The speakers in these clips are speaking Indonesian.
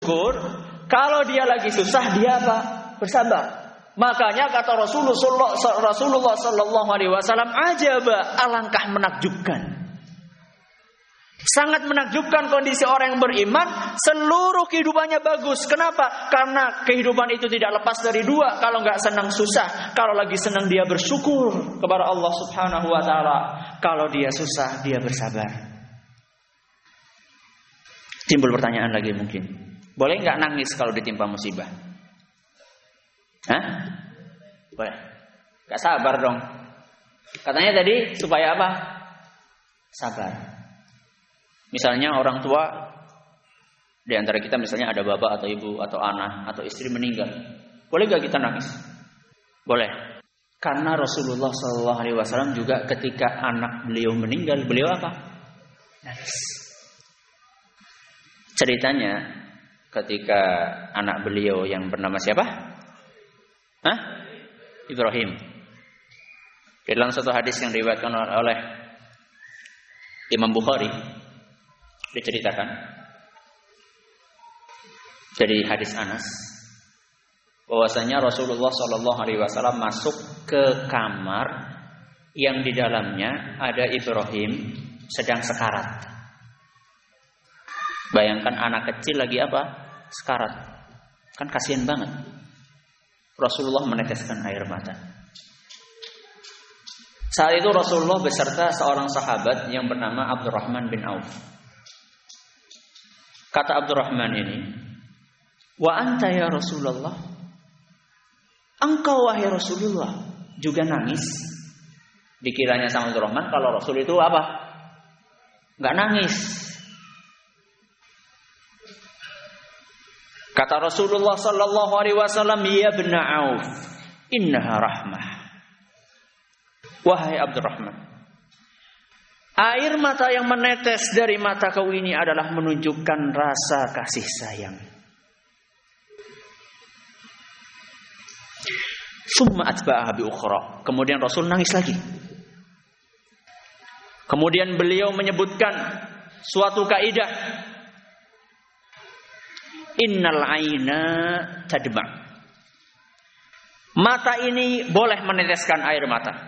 Kalau dia lagi susah, dia apa? Bersabar. Makanya kata Rasulullah sallallahu alaihi wasallam, ajaba, alangkah menakjubkan. Sangat menakjubkan kondisi orang yang beriman, seluruh kehidupannya bagus. Kenapa? Karena kehidupan itu tidak lepas dari dua. Kalau enggak senang susah, kalau lagi senang dia bersyukur kepada Allah Subhanahu wa taala. Kalau dia susah, dia bersabar. Timbul pertanyaan lagi mungkin. Boleh enggak nangis kalau ditimpa musibah? Hah? Boleh. Enggak sabar dong. Katanya tadi supaya apa? Sabar. Misalnya orang tua di antara kita, misalnya ada bapak atau ibu atau anak atau istri meninggal, boleh gak kita nangis? Boleh. Karena Rasulullah SAW juga ketika anak beliau meninggal, beliau apa? Nangis. Ceritanya ketika anak beliau yang bernama siapa? Ibrahim. Dalam satu hadis yang diriwayatkan oleh Imam Bukhari, diceritakan dari hadis Anas bahwasanya Rasulullah SAW masuk ke kamar yang di dalamnya ada Ibrahim sedang sekarat. Bayangkan anak kecil lagi apa? Sekarat. Kan kasihan banget. Rasulullah meneteskan air mata. Saat itu Rasulullah beserta seorang sahabat yang bernama Abdurrahman bin Auf. Kata Abdurrahman ini, wa anta ya Rasulullah, engkau wahai Rasulullah juga nangis. Dikiranya sama Abdurrahman kalau Rasul itu apa? Enggak nangis. Kata Rasulullah sallallahu alaihi wasallam, ya ibn Auf, innaha rahmah. Wahai Abdurrahman, air mata yang menetes dari mata kau ini adalah menunjukkan rasa kasih sayang. Summa atba'aha bi ukhra. Kemudian Rasul nangis lagi. Kemudian beliau menyebutkan suatu kaidah. Innal aina tadma. Mata ini boleh meneteskan air mata.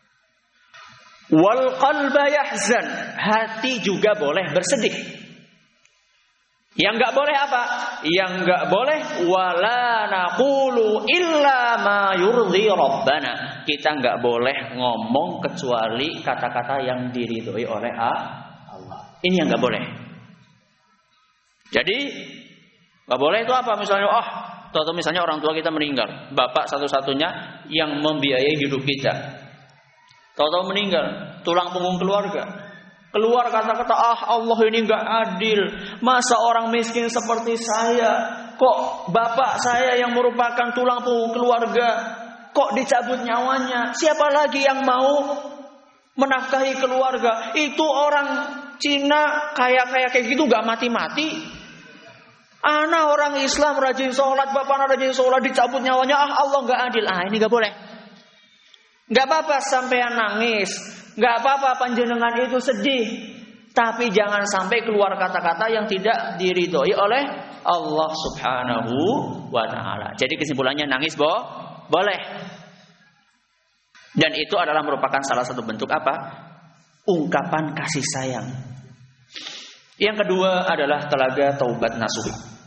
Wal qalba yahzan, hati juga boleh bersedih. Yang enggak boleh apa? Yang enggak boleh wala naqulu illa ma yurdi rabbana. Kita enggak boleh ngomong kecuali kata-kata yang diridhoi oleh Allah. Ini yang enggak boleh. Jadi enggak boleh itu apa? Misalnya atau misalnya orang tua kita meninggal, bapak satu-satunya yang membiayai hidup kita. Tahu-tahu meninggal, tulang punggung keluarga. Keluar kata-kata, Allah ini enggak adil. Masa orang miskin seperti saya, kok bapak saya yang merupakan tulang punggung keluarga, kok dicabut nyawanya? Siapa lagi yang mau menafkahi keluarga? Itu orang Cina kaya kayak gitu enggak mati-mati. Anak orang Islam rajin sholat, bapak rajin sholat, dicabut nyawanya, Allah enggak adil. Ini enggak boleh. Gak apa-apa sampean nangis, gak apa-apa panjenengan itu sedih, tapi jangan sampai keluar kata-kata yang tidak diridhoi oleh Allah Subhanahu wa taala. Jadi kesimpulannya nangis boleh. Dan itu adalah merupakan salah satu bentuk apa? Ungkapan kasih sayang. Yang kedua adalah telaga taubat nasuh.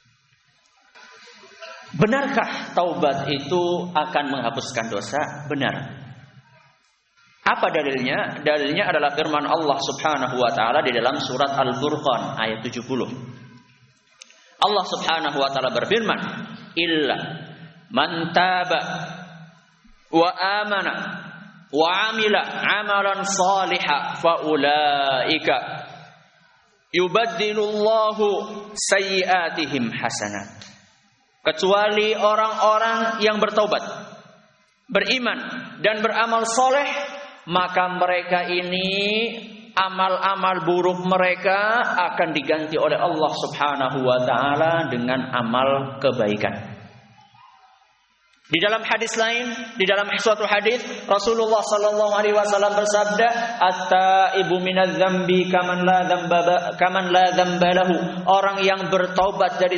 Benarkah taubat itu akan menghapuskan dosa? Benar. Apa dalilnya? Dalilnya adalah firman Allah Subhanahu wa taala di dalam surat Al-Furqan ayat 70. Allah Subhanahu wa taala berfirman, "Illa man taba wa amana wa amila amalan salihan fa ulaika yubaddilullahu sayyi'atihim hasanat." Kecuali orang-orang yang bertaubat, beriman dan beramal soleh, maka mereka ini amal-amal buruk mereka akan diganti oleh Allah Subhanahu wa taala dengan amal kebaikan. Di dalam hadis lain, di dalam suatu hadis Rasulullah sallallahu alaihi wasallam bersabda, "At-taibu minadz dzambi kaman la dzamba lahu." Orang yang bertaubat dari